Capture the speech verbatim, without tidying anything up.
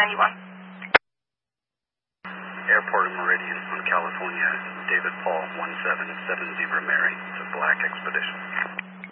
ninety-one. Airport of Meridian on California, David Paul one seven seven zero Mary. It's a black expedition.